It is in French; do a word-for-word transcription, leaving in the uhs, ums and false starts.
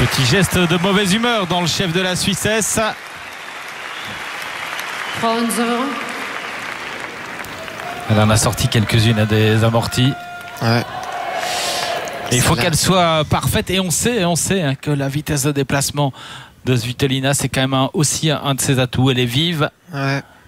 Petit geste de mauvaise humeur dans le chef de la Suissesse. Elle en a sorti quelques-unes à des amortis. Ouais. Et il faut qu'elle soit parfaite. Et on sait, on sait hein, que la vitesse de déplacement de Svitolina, c'est quand même un, aussi un de ses atouts. Elle est vive. Ouais.